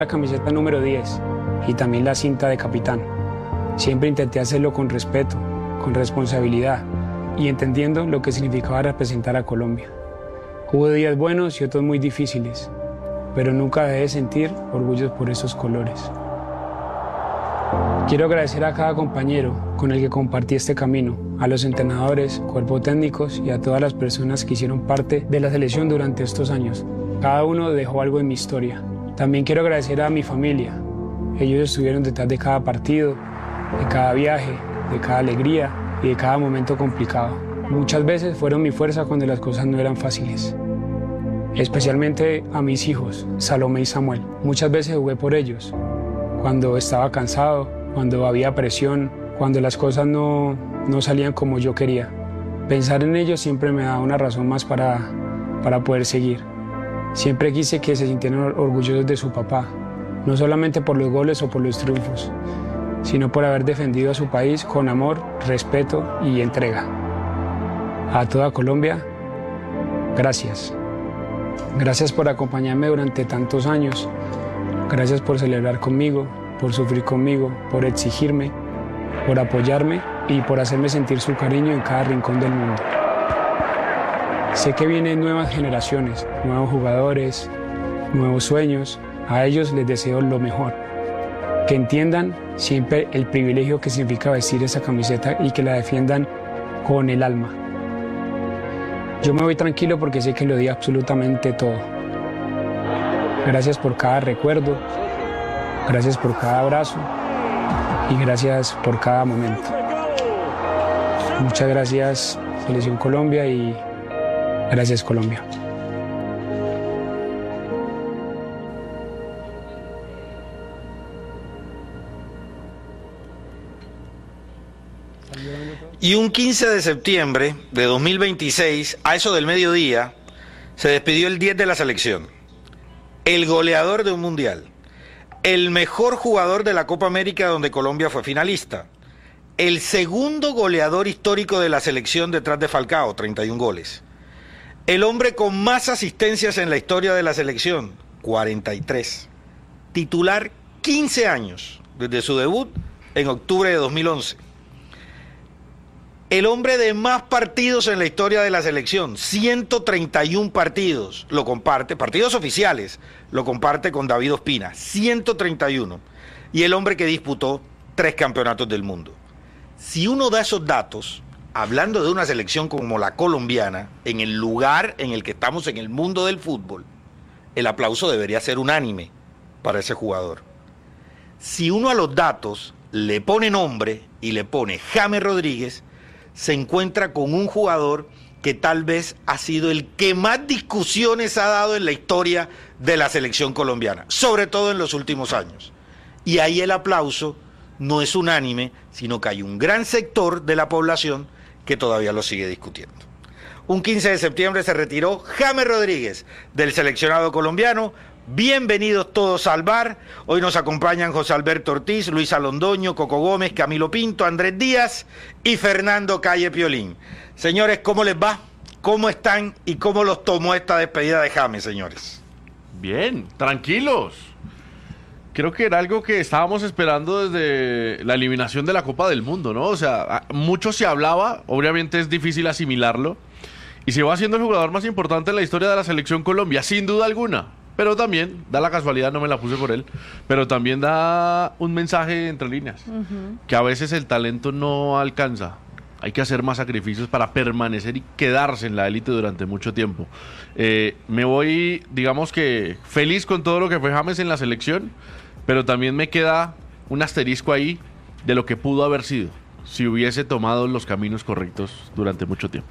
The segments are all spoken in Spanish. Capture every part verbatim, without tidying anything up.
la camiseta número diez y también la cinta de capitán. Siempre intenté hacerlo con respeto, con responsabilidad y entendiendo lo que significaba representar a Colombia. Hubo días buenos y otros muy difíciles, pero nunca dejé de sentir orgullo por esos colores. Quiero agradecer a cada compañero con el que compartí este camino, a los entrenadores, cuerpos técnicos y a todas las personas que hicieron parte de la selección durante estos años. Cada uno dejó algo en mi historia. También quiero agradecer a mi familia. Ellos estuvieron detrás de cada partido, de cada viaje, de cada alegría y de cada momento complicado. Muchas veces fueron mi fuerza cuando las cosas no eran fáciles. Especialmente a mis hijos, Salomé y Samuel. Muchas veces jugué por ellos, cuando estaba cansado, cuando había presión, cuando las cosas no, no salían como yo quería. Pensar en ellos siempre me da una razón más para, para poder seguir. Siempre quise que se sintieran orgullosos de su papá, no solamente por los goles o por los triunfos, sino por haber defendido a su país con amor, respeto y entrega. A toda Colombia, gracias. Gracias por acompañarme durante tantos años. Gracias por celebrar conmigo, por sufrir conmigo, por exigirme, por apoyarme y por hacerme sentir su cariño en cada rincón del mundo. Sé que vienen nuevas generaciones, nuevos jugadores, nuevos sueños. A ellos les deseo lo mejor. Que entiendan siempre el privilegio que significa vestir esa camiseta y que la defiendan con el alma. Yo me voy tranquilo porque sé que lo di absolutamente todo. Gracias por cada recuerdo, gracias por cada abrazo y gracias por cada momento. Muchas gracias, Selección Colombia, y gracias, Colombia. Y un quince de septiembre de dos mil veintiséis, a eso del mediodía, se despidió el diez de la selección, el goleador de un mundial, el mejor jugador de la Copa América donde Colombia fue finalista, el segundo goleador histórico de la selección detrás de Falcao, treinta y un goles, el hombre con más asistencias en la historia de la selección, cuarenta y tres, titular quince años desde su debut en octubre de dos mil once. El hombre de más partidos en la historia de la selección, ciento treinta y un partidos, lo comparte, partidos oficiales, lo comparte con David Ospina, ciento treinta y uno. Y el hombre que disputó tres campeonatos del mundo. Si uno da esos datos, hablando de una selección como la colombiana, en el lugar en el que estamos en el mundo del fútbol, el aplauso debería ser unánime para ese jugador. Si uno a los datos le pone nombre y le pone James Rodríguez, se encuentra con un jugador que tal vez ha sido el que más discusiones ha dado en la historia de la selección colombiana, sobre todo en los últimos años. Y ahí el aplauso no es unánime, sino que hay un gran sector de la población que todavía lo sigue discutiendo. Un quince de septiembre se retiró James Rodríguez del seleccionado colombiano. Bienvenidos todos al bar. Hoy nos acompañan José Alberto Ortiz, Luisa Londoño, Coco Gómez, Camilo Pinto, Andrés Díaz y Fernando Calle Piolín. Señores, ¿cómo les va? ¿Cómo están? ¿Y cómo los tomó esta despedida de James, señores? Bien, tranquilos. Creo que era algo que estábamos esperando desde la eliminación de la Copa del Mundo, ¿no? O sea, mucho se hablaba, obviamente es difícil asimilarlo, y se va haciendo el jugador más importante en la historia de la selección Colombia, sin duda alguna. Pero también, da la casualidad, no me la puse por él, pero también da un mensaje entre líneas, uh-huh. que a veces el talento no alcanza. Hay que hacer más sacrificios para permanecer y quedarse en la élite durante mucho tiempo. Eh, me voy, digamos que, feliz con todo lo que fue James en la selección, pero también me queda un asterisco ahí de lo que pudo haber sido si hubiese tomado los caminos correctos durante mucho tiempo.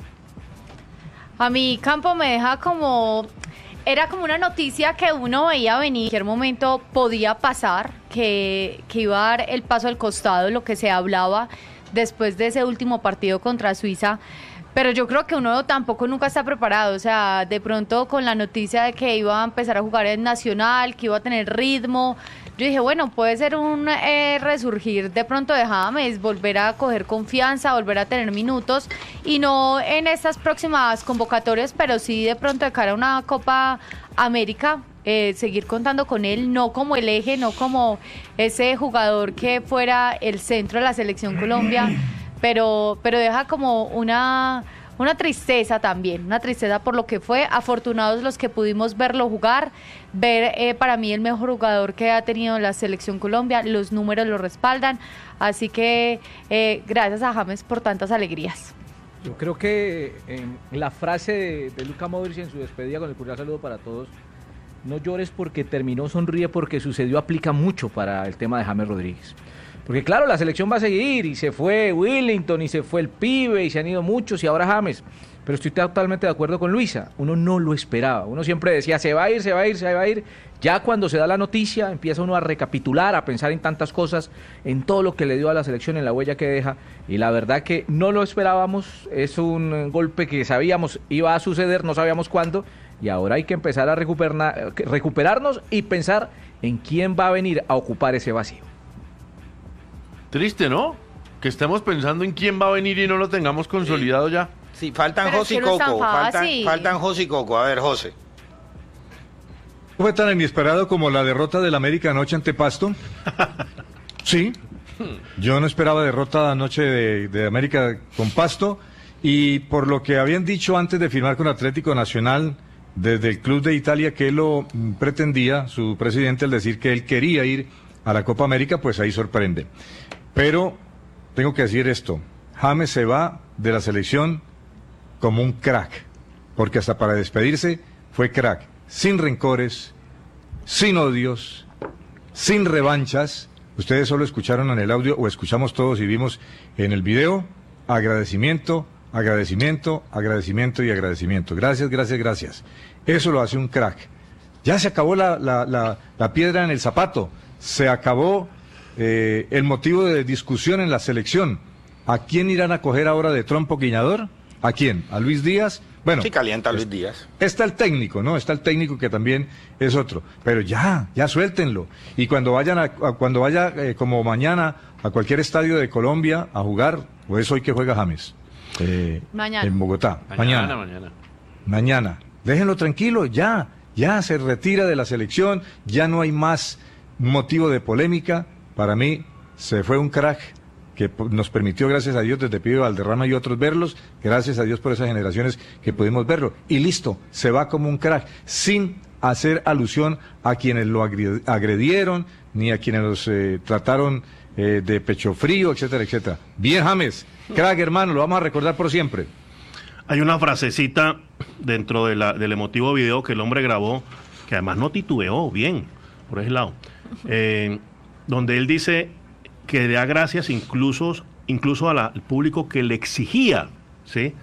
A mi Campo me deja como... Era como una noticia que uno veía venir, en cualquier momento podía pasar, que, que iba a dar el paso al costado, lo que se hablaba después de ese último partido contra Suiza. Pero yo creo que uno tampoco nunca está preparado, o sea, de pronto con la noticia de que iba a empezar a jugar en Nacional, que iba a tener ritmo, yo dije, bueno, puede ser un eh, resurgir de pronto de James, volver a coger confianza, volver a tener minutos, y no en estas próximas convocatorias, pero sí de pronto de cara a una Copa América, eh, seguir contando con él, no como el eje, no como ese jugador que fuera el centro de la Selección Colombia, pero, pero deja como una, una tristeza también, una tristeza por lo que fue. Afortunados los que pudimos verlo jugar, ver eh, para mí el mejor jugador que ha tenido la Selección Colombia, los números lo respaldan, así que eh, gracias a James por tantas alegrías. Yo creo que en la frase de, de Luka Modric en su despedida, con el cordial saludo para todos, no llores porque terminó, sonríe porque sucedió, aplica mucho para el tema de James Rodríguez. Porque claro, la selección va a seguir, y se fue Willington, y se fue el pibe, y se han ido muchos, y ahora James. Pero estoy totalmente de acuerdo con Luisa, uno no lo esperaba, uno siempre decía, se va a ir, se va a ir, se va a ir. Ya cuando se da la noticia, empieza uno a recapitular, a pensar en tantas cosas, en todo lo que le dio a la selección, en la huella que deja, y la verdad que no lo esperábamos, es un golpe que sabíamos iba a suceder, no sabíamos cuándo, y ahora hay que empezar a recuperar, recuperarnos y pensar en quién va a venir a ocupar ese vacío. Triste, ¿no? Que estemos pensando en quién va a venir y no lo tengamos consolidado ya. Sí, faltan Pero José y es que no es tan Coco, faltan, fácil. faltan José y Coco. A ver, José. ¿Fue tan inesperado como la derrota del América anoche ante Pasto? Sí. Yo no esperaba derrota anoche de, de América con Pasto, y por lo que habían dicho antes de firmar con Atlético Nacional desde el Club de Italia, que él lo mm, pretendía, su presidente, al decir que él quería ir a la Copa América, pues ahí sorprende. Pero tengo que decir esto, James se va de la selección como un crack, porque hasta para despedirse fue crack, sin rencores, sin odios, sin revanchas. Ustedes solo escucharon en el audio, o escuchamos todos y vimos en el video, agradecimiento, agradecimiento, agradecimiento y agradecimiento. Gracias, gracias, gracias. Eso lo hace un crack. Ya se acabó la, la, la, la piedra en el zapato, se acabó eh, el motivo de discusión en la selección. ¿A quién irán a coger ahora de trompo guiñador? ¿A quién? ¿A Luis Díaz? Bueno, Sí, calienta Luis Díaz. está el técnico, ¿no? Está el técnico que también es otro. Pero ya, ya suéltenlo. Y cuando vayan a, a- cuando vaya eh, como mañana a cualquier estadio de Colombia a jugar, o es hoy que juega James, eh, Mañana. en Bogotá. Mañana, mañana. Mañana. Déjenlo tranquilo, ya, ya se retira de la selección, ya no hay más motivo de polémica. Para mí se fue un crack que p- nos permitió, gracias a Dios, desde Pibe Valderrama y otros verlos, gracias a Dios por esas generaciones que pudimos verlo. Y listo, se va como un crack, sin hacer alusión a quienes lo agri- agredieron, ni a quienes los eh, trataron eh, de pecho frío, etcétera, etcétera. Bien, James, crack hermano, lo vamos a recordar por siempre. Hay una frasecita dentro de la, del emotivo video que el hombre grabó, que además no titubeó bien, por ese lado, eh, donde él dice que da gracias incluso, incluso a la- al público que le exigía, ¿sí?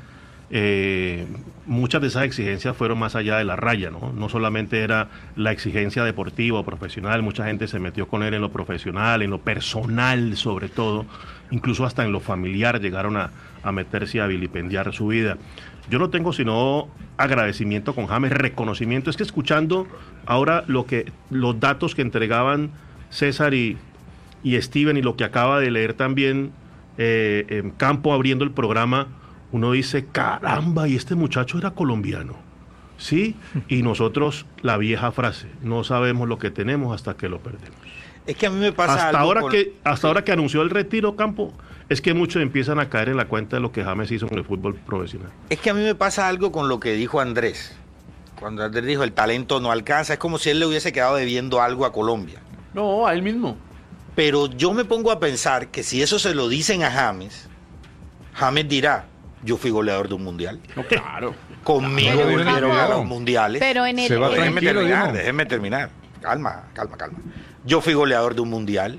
Eh, muchas de esas exigencias fueron más allá de la raya, ¿no? No solamente era la exigencia deportiva o profesional, mucha gente se metió con él en lo profesional, en lo personal sobre todo, incluso hasta en lo familiar llegaron a, a meterse a vilipendiar su vida. Yo no tengo sino agradecimiento con James, reconocimiento. Es que escuchando ahora lo que, los datos que entregaban César y, y Steven, y lo que acaba de leer también eh, en Campo abriendo el programa, uno dice, caramba, y este muchacho era colombiano, ¿sí? Y nosotros, la vieja frase, no sabemos lo que tenemos hasta que lo perdemos. Es que a mí me pasa Hasta algo ahora, con- que, hasta ahora que anunció el retiro, Campo, es que muchos empiezan a caer en la cuenta de lo que James hizo con el fútbol profesional. Es que a mí me pasa algo con lo que dijo Andrés. Cuando Andrés dijo el talento no alcanza, es como si él le hubiese quedado debiendo algo a Colombia. No, a él mismo. Pero yo me pongo a pensar que si eso se lo dicen a James, James dirá, yo fui goleador de un mundial. No, claro. Conmigo Pero, volvieron a Campo, los mundiales. Pero en el, Se va en- Déjeme tranquilo, terminar, Diego. déjeme terminar. Calma, calma, calma. Yo fui goleador de un mundial.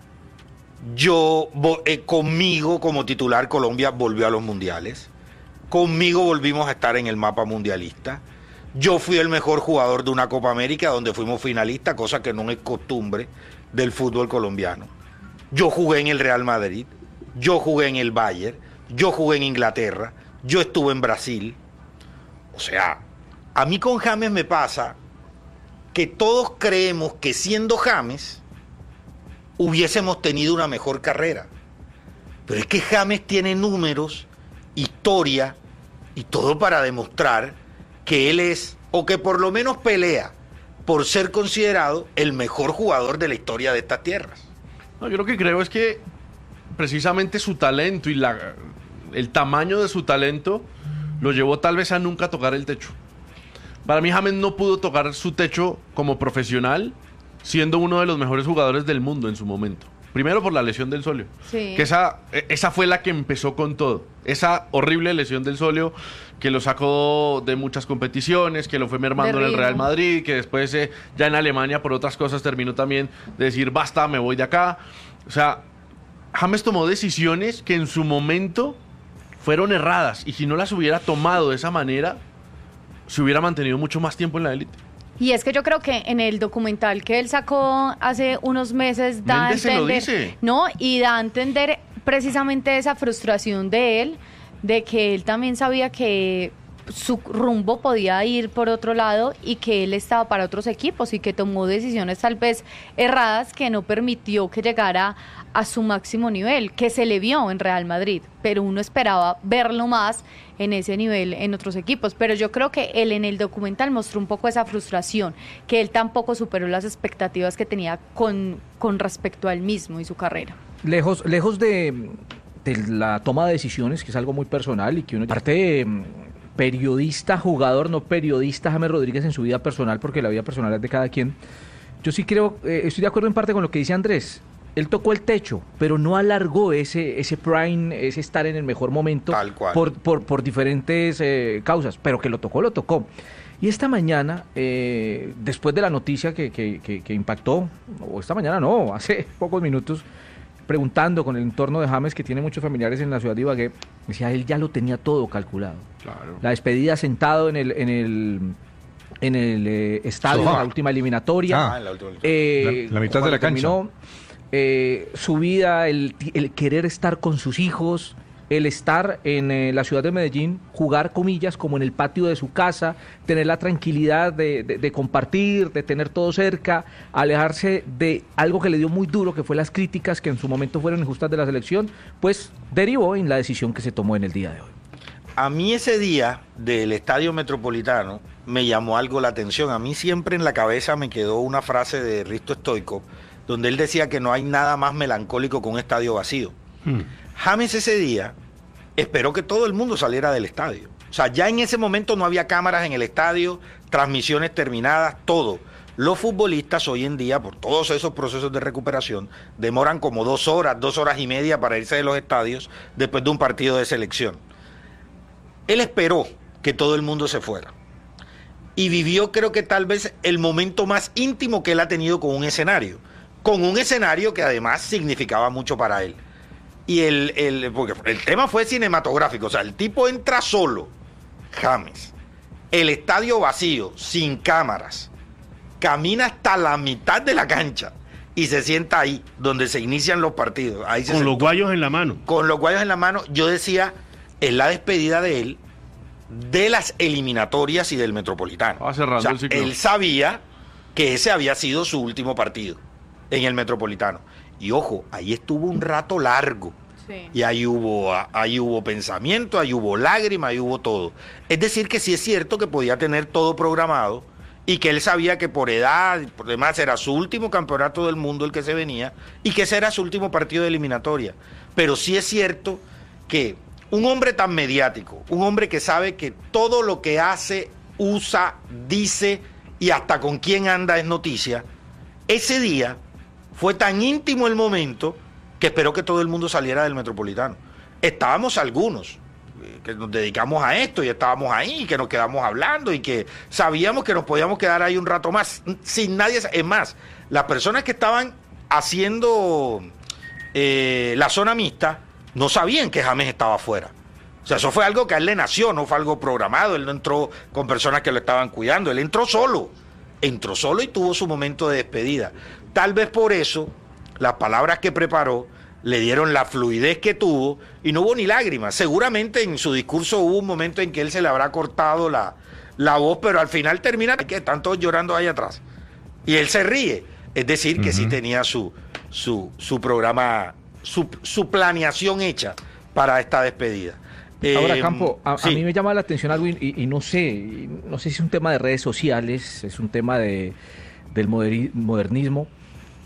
Yo, vo- eh, conmigo como titular, Colombia volvió a los mundiales. Conmigo volvimos a estar en el mapa mundialista. Yo fui el mejor jugador de una Copa América donde fuimos finalistas, cosa que no es costumbre del fútbol colombiano. Yo jugué en el Real Madrid. Yo jugué en el Bayern. Yo jugué en Inglaterra. Yo estuve en Brasil. O sea, a mí con James me pasa que todos creemos que siendo James hubiésemos tenido una mejor carrera. Pero es que James tiene números, historia y todo para demostrar que él es, o que por lo menos pelea por ser considerado el mejor jugador de la historia de estas tierras. No, yo lo que creo es que precisamente su talento y la, el tamaño de su talento lo llevó tal vez a nunca tocar el techo. Para mí James no pudo tocar su techo como profesional, siendo uno de los mejores jugadores del mundo en su momento. Primero por la lesión del sóleo. Sí. Que esa, esa fue la que empezó con todo. Esa horrible lesión del sóleo que lo sacó de muchas competiciones, que lo fue mermando en el Real Madrid, que después eh, ya en Alemania por otras cosas terminó también de decir basta, me voy de acá. O sea, James tomó decisiones que en su momento fueron erradas, y si no las hubiera tomado de esa manera, se hubiera mantenido mucho más tiempo en la élite. Y es que yo creo que en el documental que él sacó hace unos meses da a Méndez se lo entender, dice. no, y da a entender precisamente esa frustración de él, de que él también sabía que su rumbo podía ir por otro lado y que él estaba para otros equipos y que tomó decisiones tal vez erradas que no permitió que llegara a su máximo nivel, que se le vio en Real Madrid, pero uno esperaba verlo más en ese nivel en otros equipos. Pero yo creo que él en el documental mostró un poco esa frustración, que él tampoco superó las expectativas que tenía con, con respecto a él mismo y su carrera. Lejos, lejos de, de la toma de decisiones, que es algo muy personal y que uno... Aparte, periodista, jugador, no periodista, James Rodríguez en su vida personal, porque la vida personal es de cada quien. Yo sí creo, eh, estoy de acuerdo en parte con lo que dice Andrés. Él tocó el techo, pero no alargó ese ese prime, ese estar en el mejor momento. Tal cual. Por, por, por diferentes eh, causas, pero que lo tocó, lo tocó. Y esta mañana, eh, después de la noticia que, que, que, que impactó, o esta mañana no, hace pocos minutos, preguntando con el entorno de James, que tiene muchos familiares en la ciudad de Ibagué, decía, él ya lo tenía todo calculado. Claro. La despedida sentado en el en el en el eh, estadio, en la última eliminatoria. Ah, en la última eliminatoria. Eh, La- la mitad de la cancha. terminó, eh, su vida, el, el querer estar con sus hijos, el estar en eh, la ciudad de Medellín, jugar comillas como en el patio de su casa, tener la tranquilidad de, de, de compartir, de tener todo cerca, alejarse de algo que le dio muy duro, que fue las críticas que en su momento fueron injustas de la selección, pues derivó en la decisión que se tomó en el día de hoy. A mí ese día del Estadio Metropolitano me llamó algo la atención. A mí siempre en la cabeza me quedó una frase de Risto Stoico, donde él decía que no hay nada más melancólico que un estadio vacío. Hmm. James ese día esperó que todo el mundo saliera del estadio. O sea, ya en ese momento no había cámaras en el estadio, transmisiones terminadas, todo. Los futbolistas hoy en día, por todos esos procesos de recuperación, demoran como dos horas, dos horas y media para irse de los estadios después de un partido de selección. Él esperó que todo el mundo se fuera. Y vivió, creo que tal vez, el momento más íntimo que él ha tenido con un escenario. Con un escenario que además significaba mucho para él. Y el, el, porque el tema fue cinematográfico, o sea, el tipo entra solo, James, el estadio vacío, sin cámaras, camina hasta la mitad de la cancha y se sienta ahí, donde se inician los partidos. Ahí se Con los sentó. guayos en la mano. Con los guayos en la mano, yo decía, es la despedida de él de las eliminatorias y del Metropolitano. Va cerrando O sea, el ciclo. él sabía que ese había sido su último partido en el Metropolitano. Y ojo, ahí estuvo un rato largo. Sí. Y ahí hubo, ahí hubo pensamiento, ahí hubo lágrimas, ahí hubo todo. Es decir, que sí es cierto que podía tener todo programado y que él sabía que por edad, por demás, era su último campeonato del mundo el que se venía y que ese era su último partido de eliminatoria. Pero sí es cierto que un hombre tan mediático, un hombre que sabe que todo lo que hace, usa, dice y hasta con quién anda es noticia, ese día fue tan íntimo el momento que esperó que todo el mundo saliera del Metropolitano. Estábamos algunos eh, que nos dedicamos a esto y estábamos ahí, que nos quedamos hablando y que sabíamos que nos podíamos quedar ahí un rato más, sin nadie. Es más, las personas que estaban haciendo eh, la zona mixta no sabían que James estaba afuera. O sea, eso fue algo que a él le nació, no fue algo programado. Él no entró con personas que lo estaban cuidando, él entró solo. Entró solo y tuvo su momento de despedida. Tal vez por eso las palabras que preparó le dieron la fluidez que tuvo y no hubo ni lágrimas. Seguramente en su discurso hubo un momento en que él se le habrá cortado la, la voz, pero al final termina que están todos llorando ahí atrás. Y él se ríe. Es decir, que uh-huh. sí tenía su, su, su programa, su, su planeación hecha para esta despedida. Ahora, Eh, Campo, a, sí. a mí me llama la atención algo y, y- y no sé, y no sé si es un tema de redes sociales, es un tema de, del moderi- modernismo,